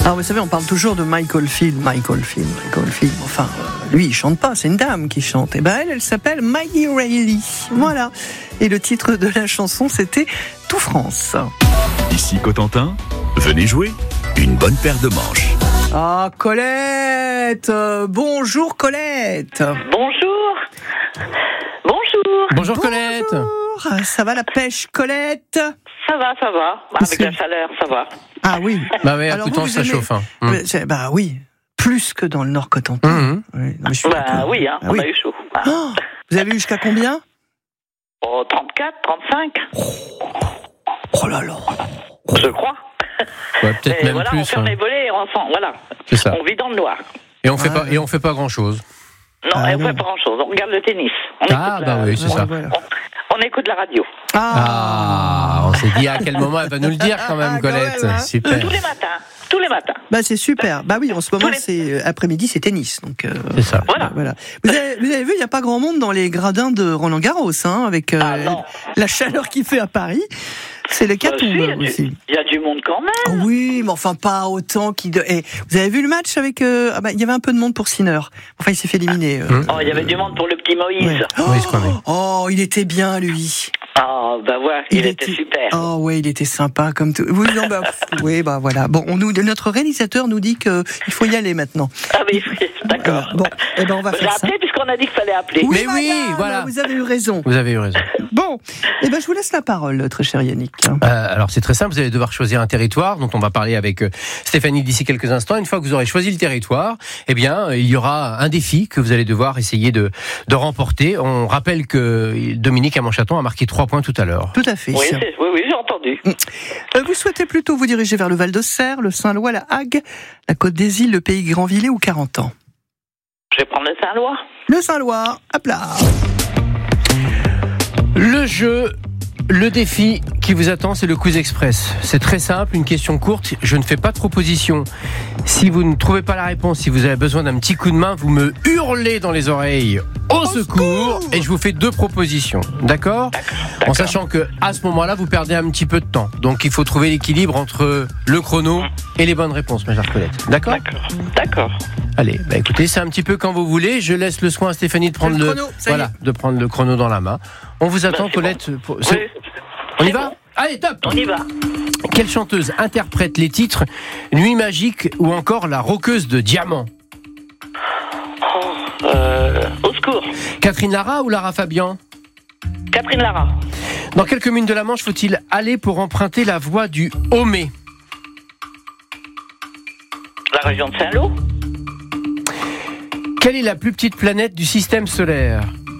Alors vous savez, on parle toujours de Michael Field. Enfin, lui, il chante pas, c'est une dame qui chante. Et elle s'appelle Maggie Reilly. Voilà. Et le titre de la chanson, c'était Tout France. Ici Cotentin, venez jouer une bonne paire de manches. Ah, Colette. Bonjour, Colette. Bonjour. Bonjour Colette. Ça va la pêche, Colette? Ça va. Avec la chaleur, ça va. Ah oui. Bah oui, à Alors Coutances, ça chauffe. Bah oui, plus que dans le Nord Cotentin. Oui, non, oui, Ah on oui. a eu chaud. Oh, vous avez eu jusqu'à combien? 34, 35. Oh là là. Je crois. Ouais, peut-être Et même voilà, plus. on ferme les volets et on sent, voilà. C'est ça. On vit dans le noir. Et on fait pas grand chose. Non, on ne fait pas grand-chose. On regarde le tennis. Oui, c'est ça. Voilà. On écoute la radio. On s'est dit à quel moment elle va nous le dire quand même, Colette. Quand même, hein. Super. Tous les matins. Bah c'est super. Bah oui, en ce moment c'est après-midi, c'est tennis. Donc C'est ça. Voilà. Vous avez vu, il n'y a pas grand monde dans les gradins de Roland-Garros, avec non. la chaleur qu'il fait à Paris. C'est le cas aussi. Il y a du monde quand même. Oui, mais enfin pas autant vous avez vu le match avec il y avait un peu de monde pour Sinner. Enfin, il s'est fait éliminer. Il y avait du monde pour le petit Moïse. Ouais. Oui, je connais. Oh, il était bien lui. Il était super. Oh ouais, il était sympa comme tout. Oui, non, oui, voilà. Bon, notre réalisateur nous dit que il faut y aller maintenant. Ah oui, d'accord. Bon, on va J'ai faire ça. appelé puisqu'on a dit qu'il fallait appeler. Mais oui, voilà. Vous avez eu raison. Vous avez eu raison. Bon, je vous laisse la parole, très cher Yannick. Alors c'est très simple, vous allez devoir choisir un territoire dont on va parler avec Stéphanie d'ici quelques instants. Une fois que vous aurez choisi le territoire, il y aura un défi que vous allez devoir essayer de remporter. On rappelle que Dominique à Montchaton a marqué 3 points tout à l'heure. Tout à fait. Oui, j'ai entendu. Vous souhaitez plutôt vous diriger vers le Val-de-Serre, le Saint-Lois, la Hague, la Côte des Îles, le Pays Grandvillers ou Carentan? Je vais prendre le Saint-Lois. Le Saint-Lois, hop là. Le jeu, le défi qui vous attend, c'est le Quiz Express. C'est très simple, une question courte, je ne fais pas de proposition. Si vous ne trouvez pas la réponse, si vous avez besoin d'un petit coup de main, vous me hurlez dans les oreilles au secours et je vous fais 2 propositions. D'accord ? En sachant que à ce moment-là, vous perdez un petit peu de temps. Donc il faut trouver l'équilibre entre le chrono et les bonnes réponses, ma chère Colette. D'accord ? D'accord. Allez, écoutez, c'est un petit peu quand vous voulez. Je laisse le soin à Stéphanie de prendre de prendre le chrono dans la main. On vous attend, Colette. Bon. On y va ? Allez, top ! On y va. Quelle chanteuse interprète les titres Nuit magique ou encore La roqueuse de diamant ? Au secours. Catherine Lara ou Lara Fabian ? Catherine Lara. Dans quelle commune de la Manche faut-il aller pour emprunter la voie du Homais ? La région de Saint-Lô. Quelle est la plus petite planète du système solaire ?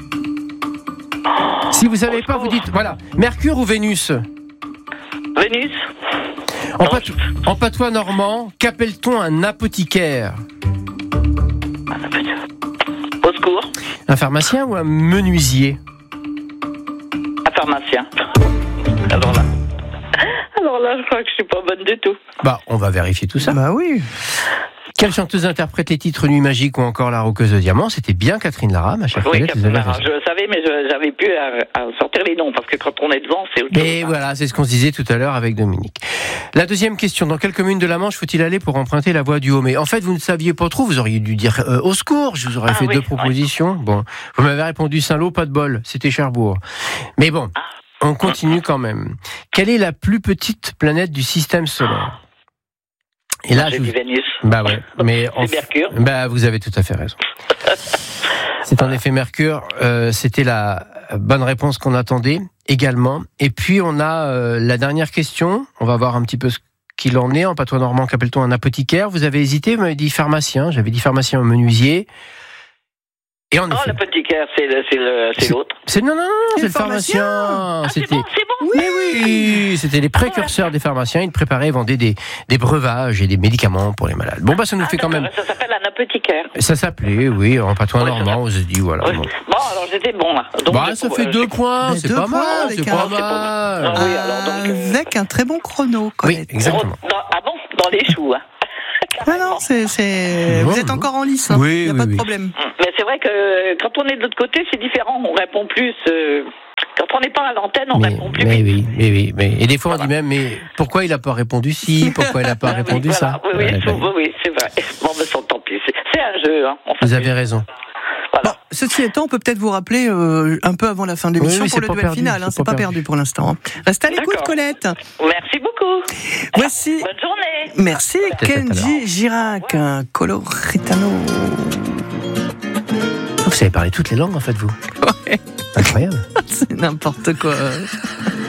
Si vous savez pas, vous dites, voilà, Mercure ou Vénus ? Vénus. En patois normand, qu'appelle-t-on un apothicaire ? Au secours. Un pharmacien ou un menuisier ? Un pharmacien. Alors là, je crois que je suis pas bonne du tout. On va vérifier tout ça. Bah oui. Quelle chanteuse interprète les titres Nuit magique ou encore La roqueuse de diamant ? C'était bien Catherine Lara, ma chère Oui, Colette. Catherine Lara. Je le savais, mais j'avais pu à sortir les noms, parce que quand on est devant, c'est autre chose. Et voilà, c'est ce qu'on se disait tout à l'heure avec Dominique. La deuxième question, dans quelle commune de la Manche faut-il aller pour emprunter la voie du Homais ? En fait, vous ne saviez pas trop, vous auriez dû dire au secours, je vous aurais fait 2 propositions. Ouais. Bon, vous m'avez répondu Saint-Lô, pas de bol, c'était Cherbourg. Mais bon, on continue quand même. Quelle est la plus petite planète du système solaire ? Et là, j'ai dit Vénus. Ouais, mais c'est Mercure. Vous avez tout à fait raison. C'est en effet Mercure. C'était la bonne réponse qu'on attendait également. Et puis on a la dernière question. On va voir un petit peu ce qu'il en est en patois normand. Qu'appelle-t-on un apothicaire ? Vous avez hésité. Vous m'avez dit pharmacien. J'avais dit pharmacien ou menuisier. Et en effet, l'apothicaire, c'est l'autre. c'est le pharmacien. C'est bon. Mais oui, c'était les précurseurs des pharmaciens. Ils préparaient et vendaient des breuvages et des médicaments pour les malades. Bon, ça nous fait quand même... Ça s'appelle un apothicaire. Ça s'appelait, oui, en patois normand, on se dit, voilà. Oui. Bon, alors j'étais bon, là. Donc, ça fait 2 points, c'est pas mal, c'est pas mal. Oui, alors, donc, avec un très bon chrono, Colette. Oui, exactement. Dans les choux, hein. Ah non, vous êtes encore en lice. Hein. Oui, il n'y a oui, pas de oui. problème. Mais c'est vrai que quand on est de l'autre côté, c'est différent. On répond plus. Quand on n'est pas à l'antenne, on répond plus. Mais et des fois on dit même, mais pourquoi il n'a pas répondu ci, pourquoi il n'a pas répondu ça. Oui, c'est vrai. Bon, mais tant pis. C'est un jeu. Hein. Vous avez raison. Voilà. Bon, ceci étant, on peut peut-être vous rappeler un peu avant la fin de l'émission Oui, pour c'est le pas duel perdu, final. Hein, c'est pas perdu pour l'instant. Hein. Reste à l'écoute, D'accord. Colette. Merci beaucoup. Voici. Bonne journée. Merci, Peut-être à Kenji Girac, un Coloretano. Vous savez parler toutes les langues en fait, vous. Ouais, Incroyable. c'est n'importe quoi.